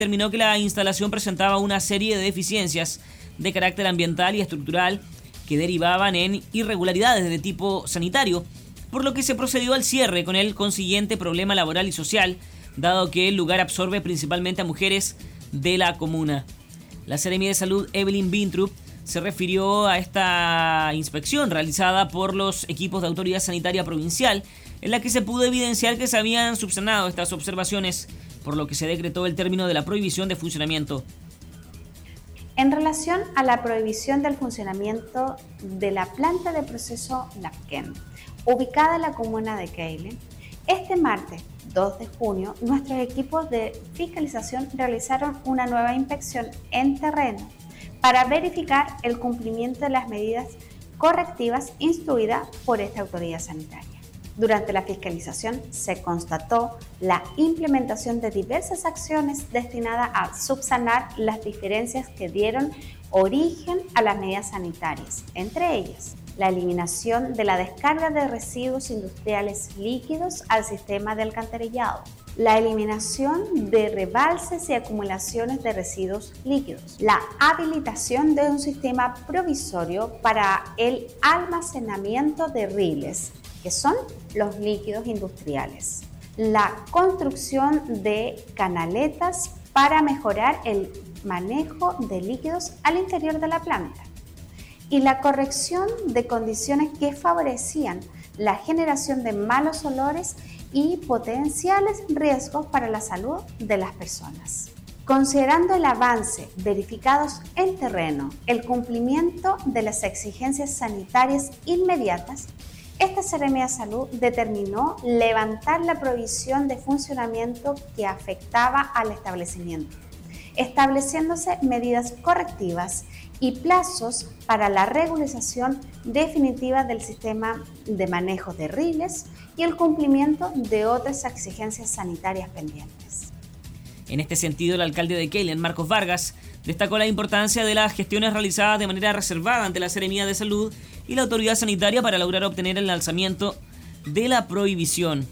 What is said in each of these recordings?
determinó que la instalación presentaba una serie de deficiencias de carácter ambiental y estructural que derivaban en irregularidades de tipo sanitario, por lo que se procedió al cierre con el consiguiente problema laboral y social, dado que el lugar absorbe principalmente a mujeres de la comuna. La Seremi de Salud Evelyn Bintrup se refirió a esta inspección realizada por los equipos de autoridad sanitaria provincial, en la que se pudo evidenciar que se habían subsanado estas observaciones, por lo que se decretó el término de la prohibición de funcionamiento. En relación a la prohibición del funcionamiento de la planta de proceso Lafken, ubicada en la comuna de Keilen, este martes 2 de junio, nuestros equipos de fiscalización realizaron una nueva inspección en terreno para verificar el cumplimiento de las medidas correctivas instruidas por esta autoridad sanitaria. Durante la fiscalización se constató la implementación de diversas acciones destinadas a subsanar las diferencias que dieron origen a las medidas sanitarias, entre ellas la eliminación de la descarga de residuos industriales líquidos al sistema de alcantarillado, la eliminación de rebalses y acumulaciones de residuos líquidos, la habilitación de un sistema provisorio para el almacenamiento de riles, que son los líquidos industriales, la construcción de canaletas para mejorar el manejo de líquidos al interior de la planta y la corrección de condiciones que favorecían la generación de malos olores y potenciales riesgos para la salud de las personas. Considerando el avance verificados en terreno, el cumplimiento de las exigencias sanitarias inmediatas, esta Seremía de Salud determinó levantar la prohibición de funcionamiento que afectaba al establecimiento, estableciéndose medidas correctivas y plazos para la regularización definitiva del sistema de manejo de riles y el cumplimiento de otras exigencias sanitarias pendientes. En este sentido, el alcalde de Keilen, Marcos Vargas, destacó la importancia de las gestiones realizadas de manera reservada ante la Seremía de Salud y la autoridad sanitaria para lograr obtener el alzamiento de la prohibición.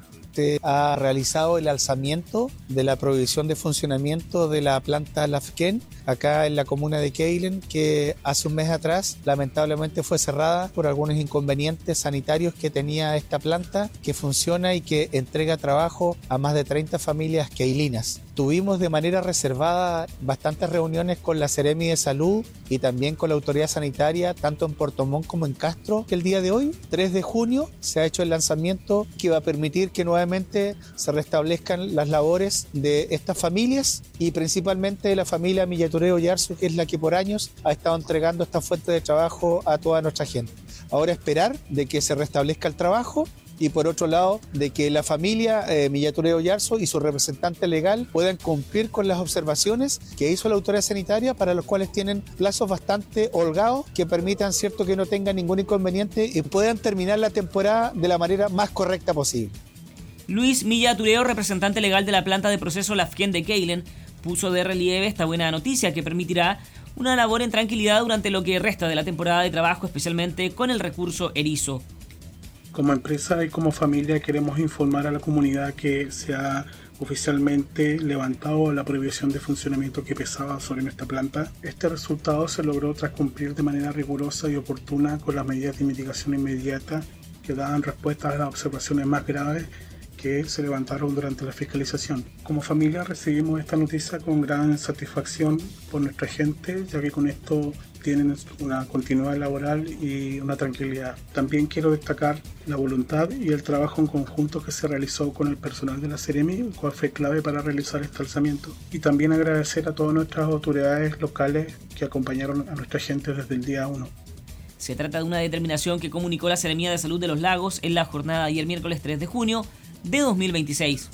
Se ha realizado el alzamiento de la prohibición de funcionamiento de la planta Lafken acá en la comuna de Keilen, que hace un mes atrás lamentablemente fue cerrada por algunos inconvenientes sanitarios que tenía esta planta, que funciona y que entrega trabajo a más de 30 familias keilinas. Tuvimos de manera reservada bastantes reuniones con la Seremi de Salud y también con la autoridad sanitaria, tanto en Puerto Montt como en Castro, que el día de hoy, 3 de junio, se ha hecho el lanzamiento que va a permitir que nuevamente se restablezcan las labores de estas familias y principalmente de la familia Millatureo Yarzo, que es la que por años ha estado entregando esta fuente de trabajo a toda nuestra gente. Ahora esperar de que se restablezca el trabajo y por otro lado de que la familia Millatureo Yarzo y su representante legal puedan cumplir con las observaciones que hizo la autoridad sanitaria, para los cuales tienen plazos bastante holgados que permitan, cierto, que no tengan ningún inconveniente y puedan terminar la temporada de la manera más correcta posible. Luis Millatureo, representante legal de la planta de proceso Lafken de Keilen, puso de relieve esta buena noticia que permitirá una labor en tranquilidad durante lo que resta de la temporada de trabajo, especialmente con el recurso erizo. Como empresa y como familia queremos informar a la comunidad que se ha oficialmente levantado la prohibición de funcionamiento que pesaba sobre nuestra planta. Este resultado se logró tras cumplir de manera rigurosa y oportuna con las medidas de mitigación inmediata que daban respuesta a las observaciones más graves que se levantaron durante la fiscalización. Como familia recibimos esta noticia con gran satisfacción por nuestra gente, ya que con esto tienen una continuidad laboral y una tranquilidad. También quiero destacar la voluntad y el trabajo en conjunto que se realizó con el personal de la Seremi, el cual fue clave para realizar este alzamiento. Y también agradecer a todas nuestras autoridades locales que acompañaron a nuestra gente desde el día 1. Se trata de una determinación que comunicó la Seremía de Salud de los Lagos en la jornada de ayer miércoles 3 de junio de 2026.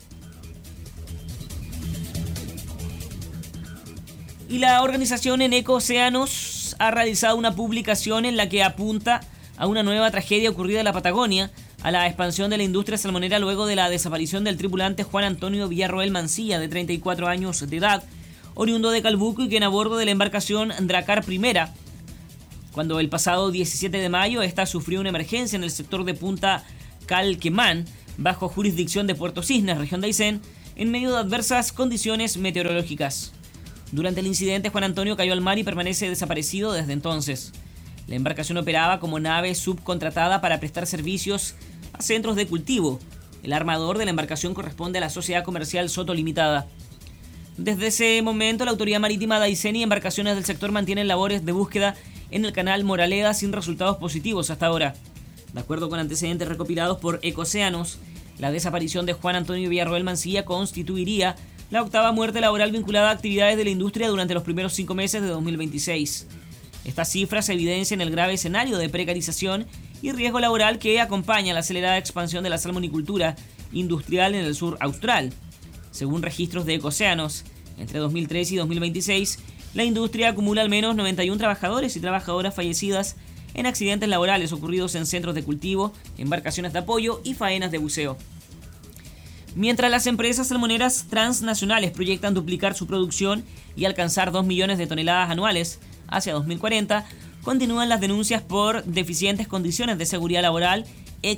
Y la organización Eneco Océanos ha realizado una publicación en la que apunta a una nueva tragedia ocurrida en la Patagonia, a la expansión de la industria salmonera luego de la desaparición del tripulante Juan Antonio Villarroel Mancilla, de 34 años de edad, oriundo de Calbuco y quien a bordo de la embarcación Dracar I, cuando el pasado 17 de mayo esta sufrió una emergencia en el sector de Punta Calquemán, bajo jurisdicción de Puerto Cisnes, región de Aysén, en medio de adversas condiciones meteorológicas. Durante el incidente, Juan Antonio cayó al mar y permanece desaparecido desde entonces. La embarcación operaba como nave subcontratada para prestar servicios a centros de cultivo. El armador de la embarcación corresponde a la Sociedad Comercial Soto Limitada. Desde ese momento, la Autoridad Marítima de Aysén y embarcaciones del sector mantienen labores de búsqueda en el canal Moraleda sin resultados positivos hasta ahora. De acuerdo con antecedentes recopilados por Ecocéanos, la desaparición de Juan Antonio Villarroel Mancilla constituiría la octava muerte laboral vinculada a actividades de la industria durante los primeros 5 meses de 2026. Estas cifras evidencian el grave escenario de precarización y riesgo laboral que acompaña la acelerada expansión de la salmonicultura industrial en el sur austral. Según registros de Ecocéanos, entre 2003 y 2026, la industria acumula al menos 91 trabajadores y trabajadoras fallecidas en accidentes laborales ocurridos en centros de cultivo, embarcaciones de apoyo y faenas de buceo. Mientras las empresas salmoneras transnacionales proyectan duplicar su producción y alcanzar 2 millones de toneladas anuales hacia 2040, continúan las denuncias por deficientes condiciones de seguridad laboral,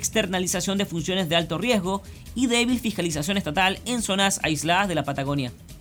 externalización de funciones de alto riesgo y débil fiscalización estatal en zonas aisladas de la Patagonia.